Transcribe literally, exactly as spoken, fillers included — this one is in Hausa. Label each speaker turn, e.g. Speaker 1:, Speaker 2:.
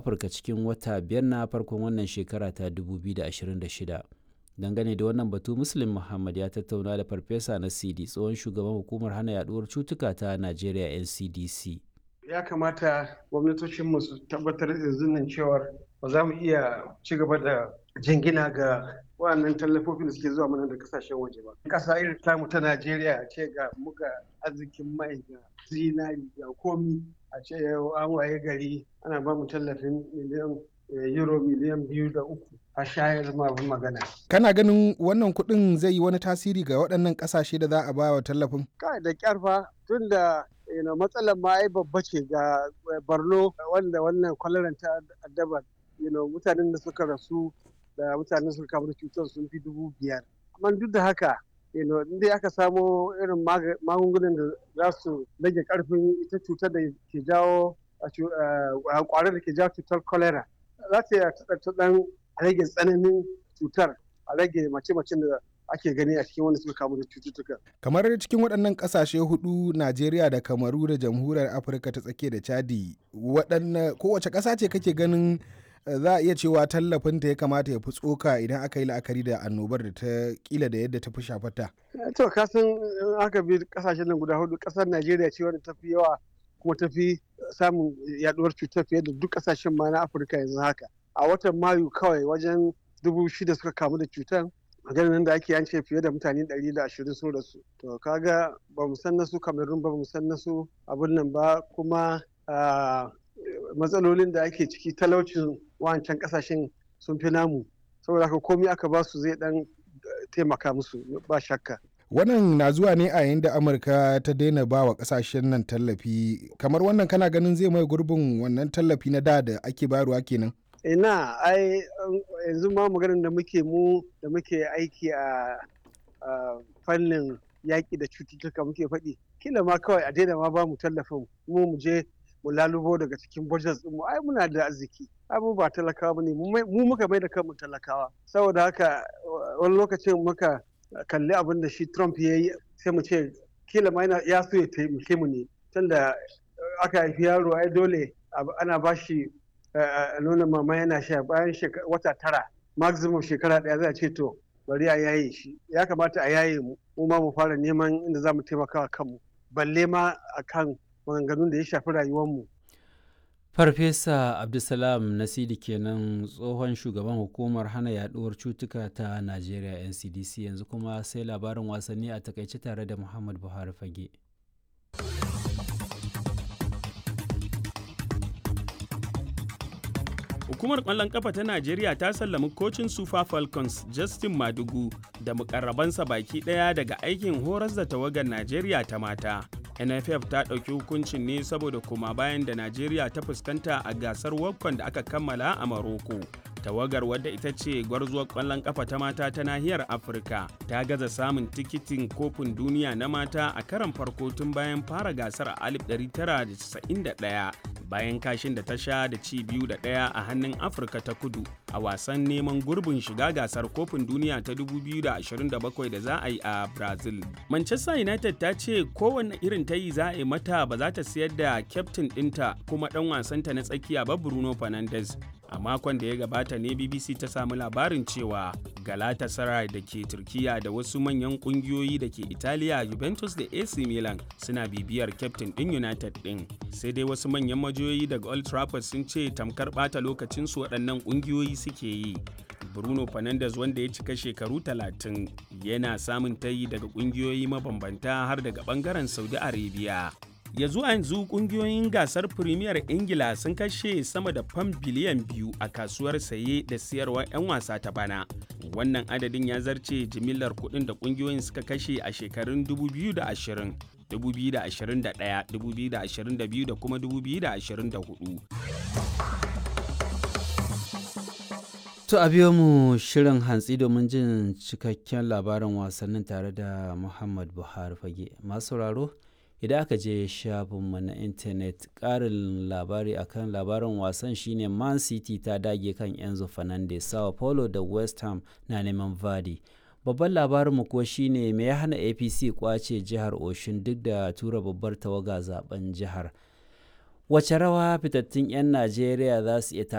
Speaker 1: Afirka cikin wata biyar na farkon wannan shekara ta dubu biyu da ashirin da shida. Dangane da wannan batu, Muslim Muhammad ya tattauna da Farfesa Nasidi, tsohon shugaban hukumar hana yaduwar cutuka ta Najeriya N C D C.
Speaker 2: Ya kamata gwamnatocinmu su tabbatar yanzu nan cewar ba za mu iya ci gaba da jingina ga wannan tallafofin da suke zuwa mana da kasashen waje ba. Ƙasa irin tamu ta Najeriya ce ga muga arzikin mai ga zinari ga komi, a ce an waye gari ana ba mu tallafin miliyan euro miliyan biyu da uku a shayar ma abin magana.
Speaker 3: Kana ganin wannan kuɗin zai yi wani tasiri ga waɗannan ƙasashe da za a ba wa tallafin?
Speaker 2: Kai da ƙyarfa tun da matsalar ma ai babba ce ga Borno wanda wannan kwalaran ta addaba mutanen da suka rasu da mutanen suka kamu da cutar sun fi dubu biyar. Amma duk da haka inda aka samo irin magungunan da za su rage ƙarfin ita cutar da ke jawo ƙwarar da ke jawo cutar cholera, za ta ɗan rage tsananin cutar, a rage mace-macen da ake gani a cikin wanda suka kamu da cututtuka.
Speaker 3: Kamar cikin waɗannan ƙasashe hudu, Najeriya da Kamaru da Jamhuriyar Afirka ta tsakiya da Chadi, waɗanne kowace ƙasa ce kake ganin za a iya cewa tallafinta ya kamata ya fi tsoka idan aka yi la'akari da annobar da ta kila da yadda ta fi shafata?
Speaker 2: To ka san aka bi ƙasashen nan guda hudu, ƙasar Najeriya ce wadda ta fi yawa kuma ta fi samun yaduwar cutar fiye da duk ƙasashen ma na Afirka yanzu haka. A watan Mayu kawai wajen dubu shida suka kamu da cutar. Maganin da ake yance fiye da mutane ɗari da ashirin sun rasu. To kaga ba mu san nasu Cameroon ba mu san nasu abin nan ba, kuma matsalolin da ake ciki talaucin wancan kasashen sun fi namu, saboda haka komai aka ba su zai dan taimaka musu ba shakka.
Speaker 3: Wannan na zuwa ne a yayin da Amurka ta daina ba wa kasashen nan tallafi. Kamar wannan kana ganin zai mai gurbin wannan tallafi na da da ake bayarwa kenan?
Speaker 2: Ina ai yanzu ma maganar da muke mu da muke aiki a fannin yaƙi da cututtuka muke faɗi, kila ma kawai a daina ma ba mu tallafin mu mu je mu lalubo daga cikin budget mu. Ai muna da arziki, ai mu ba talakawa bane, mu muka mai da kanmu talakawa. Saboda haka wani lokacin muka kalli abin da shi Trump ya yi sai mu ce kila ma ya so ya taimake mu ne, tunda aka haifi yaro ai dole ana ba shi nonon mama yana sha, bayan wata tara maximum shekara ɗaya za a ce to bari a yaye shi. Ya kamata a yaye mu mu ma mu fara neman inda za mu taimaka wa kanmu, balle ma akan maganganun da ya shafi rayuwarmu.
Speaker 1: Farfesa Abdulsalam Nasidi kenan, tsohon shugaban hukumar hana yaduwar cutuka ta Najeriya N C D C. Yanzu kuma sai labarin wasanni a takaice tare da Muhammad Buhari Fage.
Speaker 4: Hukumar ƙwallon ƙafa ta Najeriya ta sallami kocin Super Falcons Justin Madugu da mukarrabansa baki ɗaya daga aikin horas da tawagar Najeriya ta mata. N F F ta ɗauki hukuncin ne saboda koma bayan da Najeriya ta fuskanta a gasar WAFCON da aka kammala a Maroko. Tawagar, wadda ita ce gwarzuwar ƙwallon ƙafa ta mata ta nahiyar Afirka, ta gaza samun tikitin kofin duniya na mata a karon farko tun bayan fara gasar a alif ɗari tara da casa'in da ɗaya, bayan kashin da ta sha da ci biyu da ɗaya a hannun Afirka ta Kudu a wasan neman gurbin shiga gasar kofin duniya ta dubu biyu da ashirin da bakwai da za a yi a Brazil. Manchester United ta ce kowanne irin ta yi za a yi mata ba za ta siyar da kyaftin ɗinta kuma ɗan wasanta na tsakiya ba Bruno Fernandes. A makon da ya gabata ne B B C ta samu labarin cewa Galatasaray da ke Turkiya da wasu manyan kungiyoyi da ke Italiya, Juventus da A C Milan suna bibiyar kyaftin ɗin United ɗin. Sai dai wasu manyan majiyoyi daga Old Trafford sun ce tamkar ɓata lokacinsu waɗannan kungiyoyi suke yi. Bruno Fernandes, wanda ya cika shekaru talatin, yana samun tayi daga kungiyoyi mabambanta har daga ɓangaren Saudi Arabia. Ya zuwa yanzu kungiyoyin gasar Premier Ingila sun kashe sama da fam biliyan biyu a kasuwar saye da siyarwar 'yan wasa ta bana. Wannan adadin ya zarce jimillar kuɗin da kungiyoyin suka kashe a shekarun dubu biyu da ashirin, dubu biyu da ashirin da ɗaya, dubu biyu da ashirin da biyu da kuma dubu biyu da ashirin da hudu.
Speaker 1: To a biyo mu shirin hantsi domin jin cikakken labarin wasannin tare da Muhammad Buhari Fage. Masu sauraro, idan aka je shafinmu na intanet, ƙarin labari akan labarin wasan shine Man City ta dage kan Enzo Fernandez, Sao Paulo da West Ham na neman Vardy. Babban labarinmu kuwa shine me ya hana A P C kwace jihar Oshun duk da tura babbar tawaga zaben jihar. Wace rawa fitattun 'yan Najeriya za su iya